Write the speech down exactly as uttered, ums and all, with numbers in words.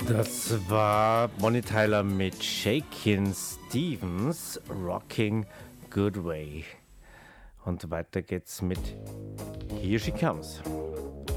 Das war Bonnie Tyler mit Shakin' Stevens, Rocking Good Way. Und weiter geht's mit Here She Comes.